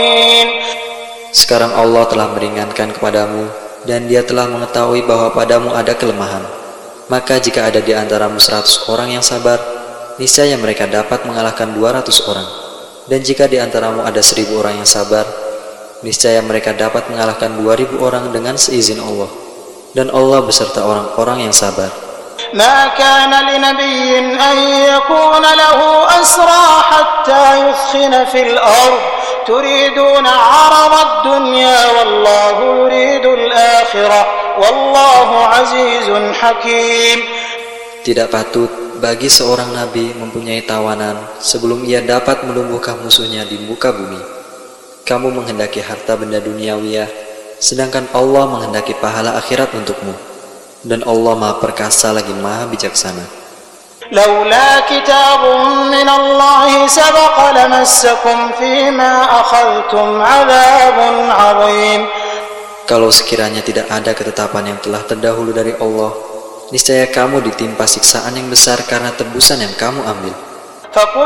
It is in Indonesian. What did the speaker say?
Sekarang Allah telah meringankan kepadamu, dan Dia telah mengetahui bahwa padamu ada kelemahan. Maka jika ada di antaramu 100 orang yang sabar, niscaya mereka dapat mengalahkan 200 orang. Dan jika di antaramu ada 1000 orang yang sabar, niscaya mereka dapat mengalahkan 2000 orang dengan seizin Allah. Dan Allah beserta orang-orang yang sabar. ما كان لنبي أن يكون له أسرى حتى يثخن في الأرض تريدون عرض الدنيا والله يريد الآخرة والله عزيز حكيم. Tidak patut bagi seorang nabi mempunyai tawanan sebelum ia dapat melumpuhkan musuhnya di muka bumi. Kamu menghendaki harta benda duniawiyah, sedangkan Allah menghendaki pahala akhirat untukmu. Dan Allah Maha Perkasa lagi Maha Bijaksana. Laula kitabun min Allah sabaqa lamassakum fima akhadhtum 'adzabun 'adzim. Kalau sekiranya tidak ada ketetapan yang telah terdahulu dari Allah, niscaya kamu ditimpa siksaan yang besar karena tebusan yang kamu ambil.